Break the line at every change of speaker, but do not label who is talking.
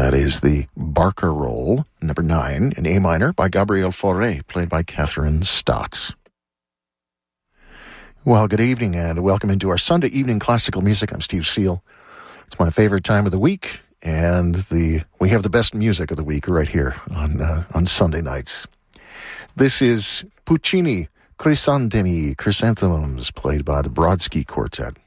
That is the Barcarolle, number 9, in A minor by Gabriel Fauré, played by Catherine Stotts. Well, good evening and welcome into our Sunday evening classical music. I'm Steve Seal. It's my favorite time of the week, and we have the best music of the week right here on Sunday nights. This is Puccini, Chrysanthemums, played by the Brodsky Quartet.